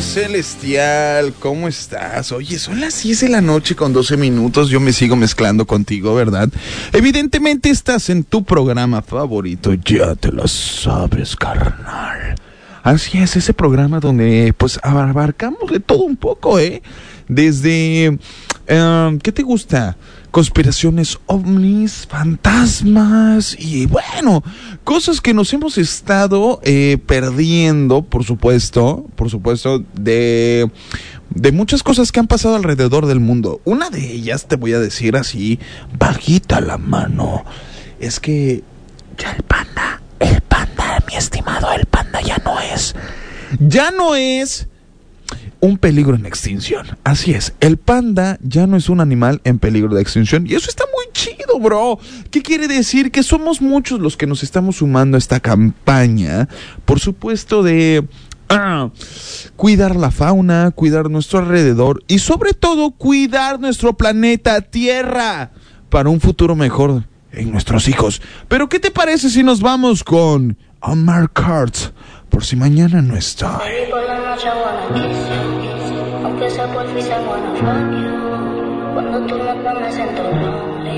Celestial, ¿cómo estás? Oye, son las 10 de la noche con 12 minutos, yo me sigo mezclando contigo, ¿verdad? Evidentemente estás en tu programa favorito, ya te lo sabes, carnal. Así es, ese programa donde pues abarcamos de todo un poco, Desde, ¿qué te gusta? Conspiraciones ovnis, fantasmas y bueno, cosas que nos hemos estado perdiendo, por supuesto, de muchas cosas que han pasado alrededor del mundo. Una de ellas, te voy a decir así, bajita la mano, es que ya el panda, mi estimado, el panda ya no es un peligro en extinción. Así es, el panda ya no es un animal en peligro de extinción y eso está muy chido, bro. ¿Qué quiere decir? Que somos muchos los que nos estamos sumando a esta campaña, por supuesto, de cuidar la fauna, cuidar nuestro alrededor y sobre todo cuidar nuestro planeta Tierra para un futuro mejor en nuestros hijos. Pero ¿qué te parece si nos vamos con Omar Kurtz? Por si mañana no está. Aunque sea por fin, cuando tú me pones en dolor.